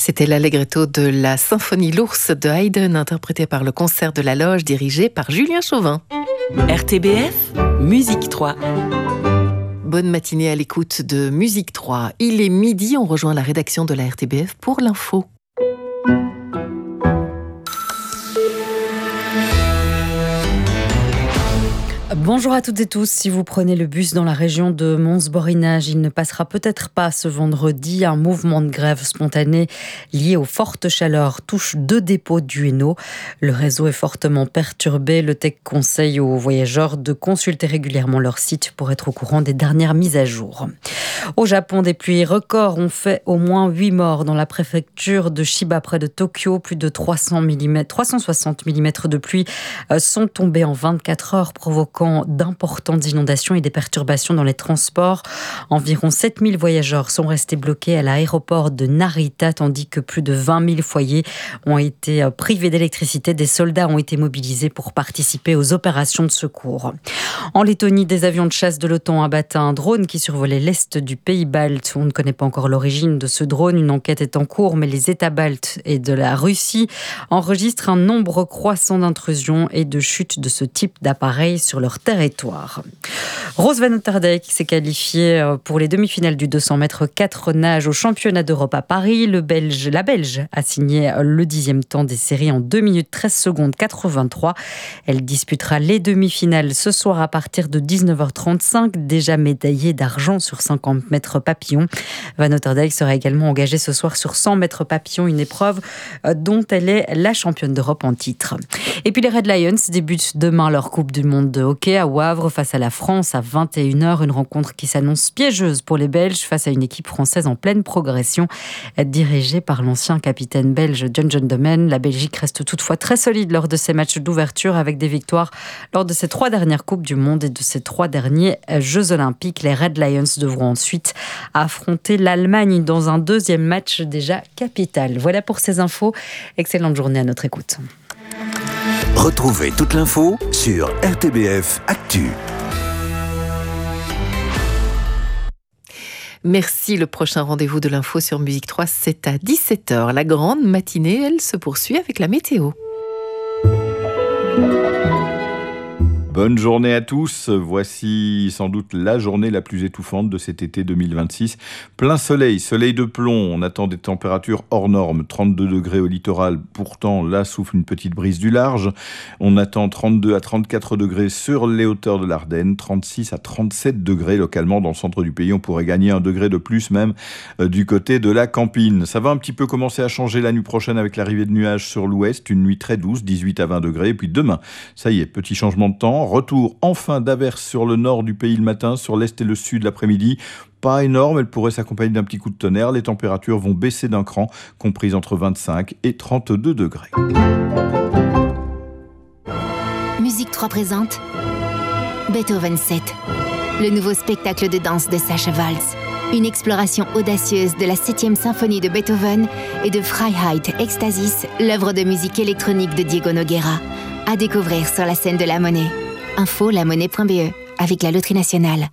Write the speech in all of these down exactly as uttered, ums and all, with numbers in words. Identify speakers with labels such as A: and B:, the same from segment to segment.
A: C'était l'allegretto de la symphonie L'Ours de Haydn, interprété par le concert de la Loge, dirigé par Julien Chauvin.
B: R T B F, Musique trois.
A: Bonne matinée à l'écoute de Musique trois. Il est midi, on rejoint la rédaction de la R T B F pour l'info.
C: Bonjour à toutes et tous. Si vous prenez le bus dans la région de Mons-Borinage, il ne passera peut-être pas ce vendredi. Un mouvement de grève spontané lié aux fortes chaleurs touche deux dépôts du Hainaut. Le réseau est fortement perturbé. Le T E C conseille aux voyageurs de consulter régulièrement leur site pour être au courant des dernières mises à jour. Au Japon, des pluies records ont fait au moins huit morts dans la préfecture de Chiba, près de Tokyo. Plus de trois cents millimètres, trois cent soixante millimètres de pluie sont tombés en vingt-quatre heures, provoquant d'importantes inondations et des perturbations dans les transports. Environ sept mille voyageurs sont restés bloqués à l'aéroport de Narita, tandis que plus de vingt mille foyers ont été privés d'électricité. Des soldats ont été mobilisés pour participer aux opérations de secours. En Lettonie, des avions de chasse de l'OTAN abattent un drone qui survolait l'est du pays balte. On ne connaît pas encore l'origine de ce drone. Une enquête est en cours, mais les États baltes et de la Russie enregistrent un nombre croissant d'intrusions et de chutes de ce type d'appareil sur leur territoire. Rose Van Otterdijk s'est qualifiée pour les demi-finales du deux cents mètres quatre nage au championnat d'Europe à Paris. Le Belge, la Belge a signé le dixième temps des séries en deux minutes treize secondes quatre-vingt-trois. Elle disputera les demi-finales ce soir à partir de dix-neuf heures trente-cinq, déjà médaillée d'argent sur cinquante mètres papillon. Van Otterdijk sera également engagée ce soir sur cent mètres papillon, une épreuve dont elle est la championne d'Europe en titre. Et puis les Red Lions débutent demain leur Coupe du Monde de hockey à Wavre face à la France à vingt et une heures. Une rencontre qui s'annonce piégeuse pour les Belges face à une équipe française en pleine progression, dirigée par l'ancien capitaine belge John John Domen. La Belgique reste toutefois très solide lors de ses matchs d'ouverture, avec des victoires lors de ses trois dernières Coupes du Monde et de ses trois derniers Jeux Olympiques. Les Red Lions devront ensuite affronter l'Allemagne dans un deuxième match déjà capital. Voilà pour ces infos. Excellente journée à notre écoute.
D: Retrouvez toute l'info sur R T B F Actu.
A: Merci. Le prochain rendez-vous de l'info sur Musique trois, c'est à dix-sept heures. La grande matinée, elle se poursuit avec la météo.
E: Bonne journée à tous. Voici sans doute la journée la plus étouffante de cet été deux mille vingt-six. Plein soleil, soleil de plomb. On attend des températures hors normes. trente-deux degrés au littoral. Pourtant, là souffle une petite brise du large. On attend trente-deux à trente-quatre degrés sur les hauteurs de l'Ardenne. trente-six à trente-sept degrés localement dans le centre du pays. On pourrait gagner un degré de plus même euh, du côté de la Campine. Ça va un petit peu commencer à changer la nuit prochaine avec l'arrivée de nuages sur l'ouest. Une nuit très douce, dix-huit à vingt degrés. Et puis demain, ça y est, petit changement de temps. Retour enfin d'averses sur le nord du pays le matin, sur l'est et le sud l'après-midi. Pas énorme, elle pourrait s'accompagner d'un petit coup de tonnerre. Les températures vont baisser d'un cran, comprises entre vingt-cinq et trente-deux degrés.
F: Musique trois présente Beethoven sept, le nouveau spectacle de danse de Sacha Waltz. Une exploration audacieuse de la septième symphonie de Beethoven et de Freiheit Ecstasis, l'œuvre de musique électronique de Diego Nogueira. À découvrir sur la scène de La Monnaie. Info lamonnaie point b e avec la Loterie Nationale.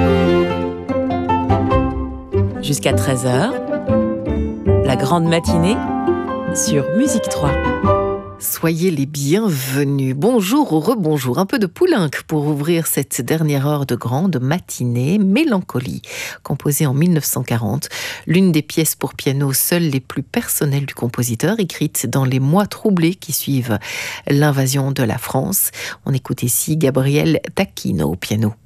B: Jusqu'à treize heures, la grande matinée sur Musique trois.
A: Soyez les bienvenus. Bonjour ou rebonjour. Un peu de poulenc pour ouvrir cette dernière heure de grande matinée. Mélancolie, composée en mille neuf cent quarante. L'une des pièces pour piano seules les plus personnelles du compositeur, écrite dans les mois troublés qui suivent l'invasion de la France. On écoute ici Gabriel Tacchino au piano.